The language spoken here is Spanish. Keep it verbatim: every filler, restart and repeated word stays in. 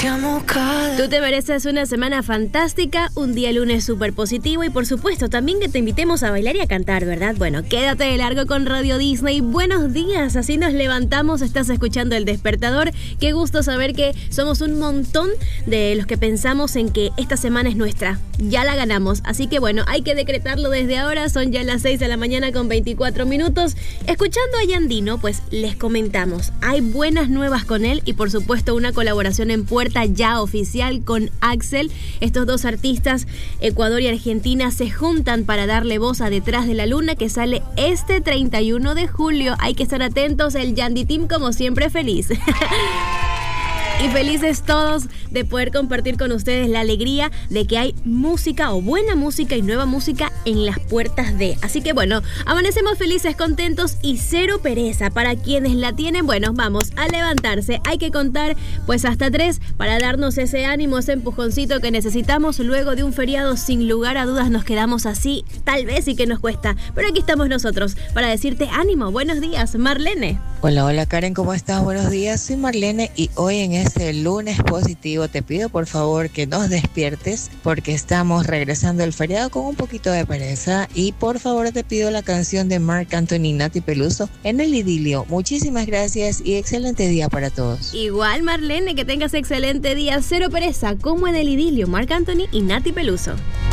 llamo cada... Tú te mereces una semana fantástica, un día lunes súper positivo y por supuesto también que te invitemos a bailar y a cantar, ¿verdad? Bueno, quédate de largo con Radio Disney. Buenos días, así nos levantamos, estás escuchando El Despertador. Qué gusto saber que somos un montón de los que pensamos en que esta semana es nuestra. Ya la ganamos, así que bueno, hay que decretarlo desde ahora. Son ya las seis de la mañana con veinticuatro minutos. Escuchando a Yandino, pues les comentamos, hay buenas nuevas con él y por supuesto una colaboración en puerta ya oficial con Axel. Estos dos artistas, Ecuador y Argentina, se juntan para darle voz a Detrás de la Luna, que sale este treinta y uno de julio. Hay que estar atentos, el Yandy Team como siempre feliz. Y felices todos de poder compartir con ustedes la alegría de que hay música o buena música y nueva música en las puertas de. Así que bueno, amanecemos felices, contentos y cero pereza. Para quienes la tienen, bueno, vamos a levantarse. Hay que contar pues hasta tres para darnos ese ánimo, ese empujoncito que necesitamos luego de un feriado. Sin lugar a dudas nos quedamos así, tal vez sí que nos cuesta. Pero aquí estamos nosotros para decirte ánimo. Buenos días, Marlene. Hola, hola Karen, ¿cómo estás? Buenos días, soy Marlene y hoy en este lunes positivo te pido por favor que nos despiertes porque estamos regresando al feriado con un poquito de pereza y por favor te pido la canción de Marc Anthony y Nati Peluso, En el Idilio. Muchísimas gracias y excelente día para todos. Igual Marlene, que tengas excelente día, cero pereza, como En el Idilio, Marc Anthony y Nati Peluso.